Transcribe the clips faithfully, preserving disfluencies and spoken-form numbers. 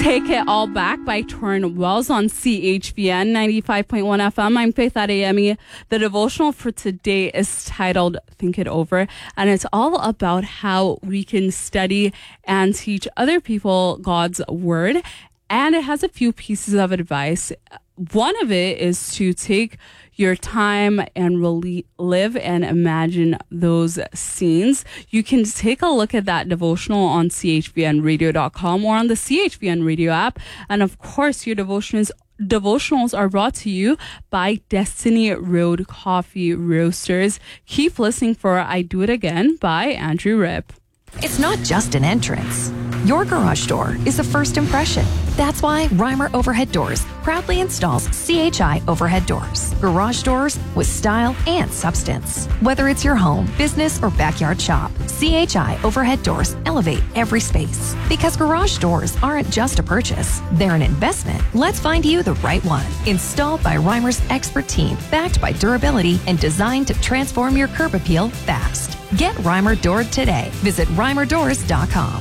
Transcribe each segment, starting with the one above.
Take It All Back by Torrin Wells on C H V N ninety-five point one F M. I'm Faith Adeyemi. The devotional for today is titled Think It Over, and it's all about how we can study and teach other people God's word. And it has a few pieces of advice. One of it is to take your time and really live and imagine those scenes. You can take a look at that devotional on C H V N radio dot com or on the C H V N radio app. And of course, your devotions devotionals are brought to you by Destiny Road Coffee Roasters. Keep listening for I Do It Again by Andrew Rip. It's not just an entrance. Your garage door is a first impression. That's why Reimer Overhead Doors proudly installs C H I overhead doors. Garage doors with style and substance. Whether it's your home, business, or backyard shop, C H I overhead doors elevate every space. Because garage doors aren't just a purchase, they're an investment. Let's find you the right one. Installed by Reimer's expert team, backed by durability and designed to transform your curb appeal fast. Get Reimer Doored today. Visit reimer doors dot com.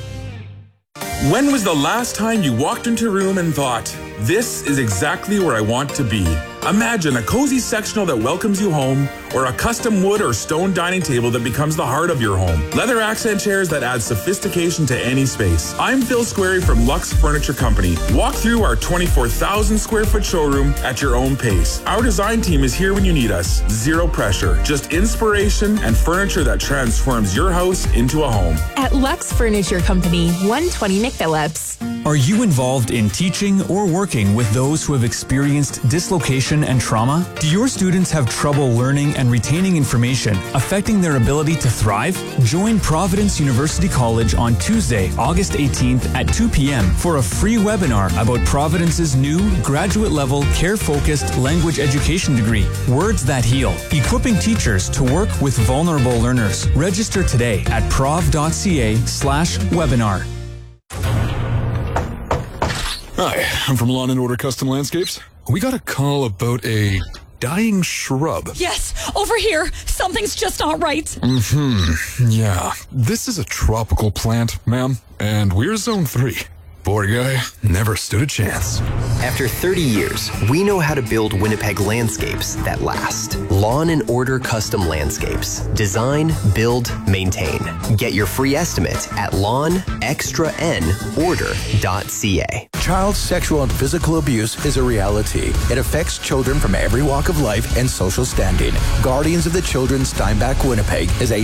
When was the last time you walked into a room and thought, this is exactly where I want to be? Imagine a cozy sectional that welcomes you home, or a custom wood or stone dining table that becomes the heart of your home. Leather accent chairs that add sophistication to any space. I'm Phil Squarey from Lux Furniture Company. Walk through our twenty-four thousand square foot showroom at your own pace. Our design team is here when you need us. Zero pressure, just inspiration and furniture that transforms your house into a home. At Lux Furniture Company, one twenty McPhillips. Are you involved in teaching or working with those who have experienced dislocation and trauma? Do your students have trouble learning and retaining information, affecting their ability to thrive? Join Providence University College on Tuesday, August eighteenth at two p.m. for a free webinar about Providence's new graduate-level, care-focused language education degree, Words That Heal, equipping teachers to work with vulnerable learners. Register today at prov.ca slash webinar. Hi, I'm from Lawn and Order Custom Landscapes. We got a call about a dying shrub. Yes, over here. Something's just not right. Mm-hmm. Yeah. This is a tropical plant, ma'am, and we're zone three. Poor guy never stood a chance. After thirty years, we know how to build Winnipeg landscapes that last. Lawn and Order Custom Landscapes. Design, build, maintain. Get your free estimate at lawn extra n order dot c a. Child sexual and physical abuse is a reality. It affects children from every walk of life and social standing. Guardians of the Children Steinbach Winnipeg is a